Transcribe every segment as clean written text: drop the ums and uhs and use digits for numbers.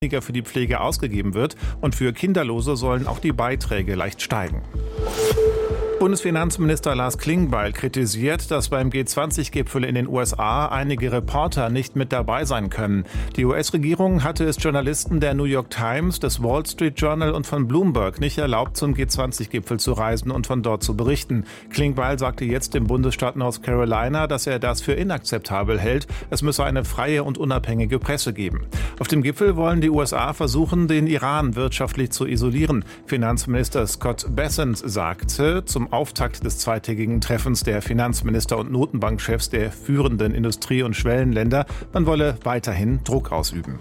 weniger für die Pflege ausgegeben wird und für Kinderlose sollen auch die Beiträge leicht steigen. Bundesfinanzminister Lars Klingbeil kritisiert, dass beim G20-Gipfel in den USA einige Reporter nicht mit dabei sein können. Die US-Regierung hatte es Journalisten der New York Times, des Wall Street Journal und von Bloomberg nicht erlaubt, zum G20-Gipfel zu reisen und von dort zu berichten. Klingbeil sagte jetzt im Bundesstaat North Carolina, dass er das für inakzeptabel hält. Es müsse eine freie und unabhängige Presse geben. Auf dem Gipfel wollen die USA versuchen, den Iran wirtschaftlich zu isolieren. Finanzminister Scott Bessent sagte zum Auftakt des zweitägigen Treffens der Finanzminister und Notenbankchefs der führenden Industrie- und Schwellenländer, man wolle weiterhin Druck ausüben.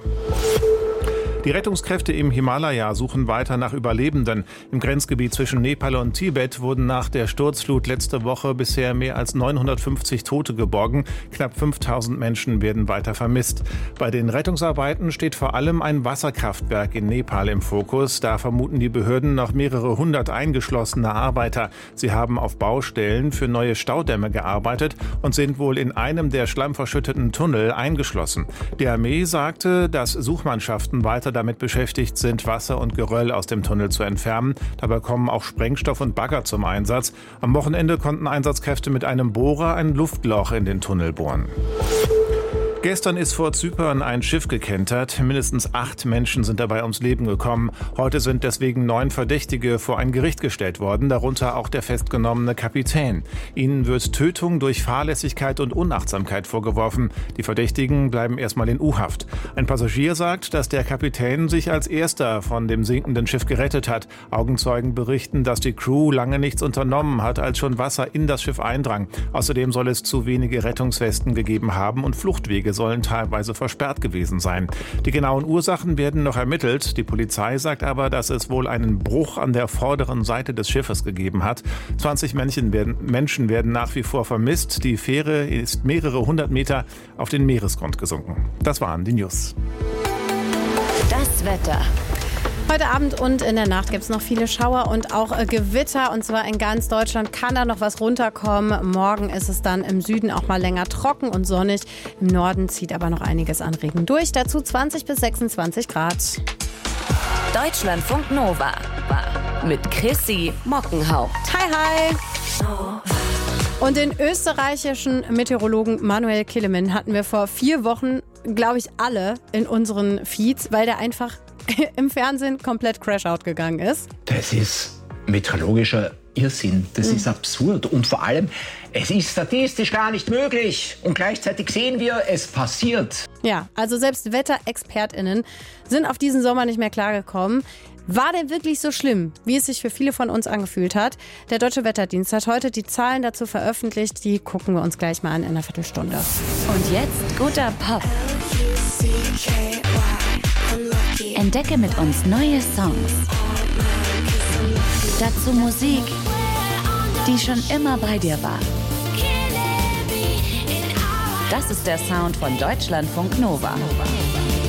Die Rettungskräfte im Himalaya suchen weiter nach Überlebenden. Im Grenzgebiet zwischen Nepal und Tibet wurden nach der Sturzflut letzte Woche bisher mehr als 950 Tote geborgen. Knapp 5000 Menschen werden weiter vermisst. Bei den Rettungsarbeiten steht vor allem ein Wasserkraftwerk in Nepal im Fokus. Da vermuten die Behörden noch mehrere hundert eingeschlossene Arbeiter. Sie haben auf Baustellen für neue Staudämme gearbeitet und sind wohl in einem der schlammverschütteten Tunnel eingeschlossen. Die Armee sagte, dass Suchmannschaften weiter damit beschäftigt sind, Wasser und Geröll aus dem Tunnel zu entfernen. Dabei kommen auch Sprengstoff und Bagger zum Einsatz. Am Wochenende konnten Einsatzkräfte mit einem Bohrer ein Luftloch in den Tunnel bohren. Gestern ist vor Zypern ein Schiff gekentert. Mindestens 8 Menschen sind dabei ums Leben gekommen. Heute sind deswegen 9 Verdächtige vor ein Gericht gestellt worden, darunter auch der festgenommene Kapitän. Ihnen wird Tötung durch Fahrlässigkeit und Unachtsamkeit vorgeworfen. Die Verdächtigen bleiben erstmal in U-Haft. Ein Passagier sagt, dass der Kapitän sich als erster von dem sinkenden Schiff gerettet hat. Augenzeugen berichten, dass die Crew lange nichts unternommen hat, als schon Wasser in das Schiff eindrang. Außerdem soll es zu wenige Rettungswesten gegeben haben und Fluchtwege sollen teilweise versperrt gewesen sein. Die genauen Ursachen werden noch ermittelt. Die Polizei sagt aber, dass es wohl einen Bruch an der vorderen Seite des Schiffes gegeben hat. 20 Menschen werden nach wie vor vermisst. Die Fähre ist mehrere hundert Meter auf den Meeresgrund gesunken. Das waren die News. Das Wetter. Heute Abend und in der Nacht gibt es noch viele Schauer und auch Gewitter. Und zwar in ganz Deutschland kann da noch was runterkommen. Morgen ist es dann im Süden auch mal länger trocken und sonnig. Im Norden zieht aber noch einiges an Regen durch. Dazu 20 bis 26 Grad. Deutschlandfunk Nova mit Chrissy Mockenhaupt. Hi, hi. Und den österreichischen Meteorologen Manuel Killemann hatten wir vor 4 Wochen, glaube ich, alle in unseren Feeds, weil der einfach im Fernsehen komplett Crash-Out gegangen ist. Das ist meteorologischer Irrsinn. Das ist absurd. Und vor allem, es ist statistisch gar nicht möglich. Und gleichzeitig sehen wir, es passiert. Ja, also selbst WetterexpertInnen sind auf diesen Sommer nicht mehr klargekommen. War der wirklich so schlimm, wie es sich für viele von uns angefühlt hat? Der Deutsche Wetterdienst hat heute die Zahlen dazu veröffentlicht. Die gucken wir uns gleich mal an in einer Viertelstunde. Und jetzt guter Pop. Entdecke mit uns neue Songs. Dazu Musik, die schon immer bei dir war. Das ist der Sound von Deutschlandfunk Nova.